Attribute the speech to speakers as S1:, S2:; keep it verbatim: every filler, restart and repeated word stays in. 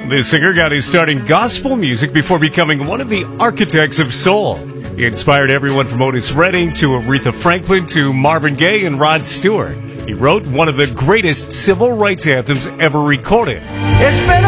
S1: The singer got his start in gospel music before becoming one of the architects of soul. He inspired everyone from Otis Redding to Aretha Franklin to Marvin Gaye and Rod Stewart. He wrote one of the greatest civil rights anthems ever recorded.
S2: It's been a